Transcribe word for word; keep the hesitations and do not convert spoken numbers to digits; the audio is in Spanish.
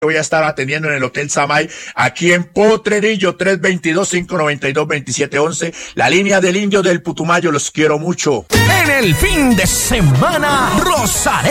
voy a estar atendiendo en el Hotel Samay, aquí en Potrerillo, tres dos dos, cinco nueve dos, dos siete uno uno, la línea del Indio del Putumayo. Los quiero mucho. En el fin de semana, Rosaré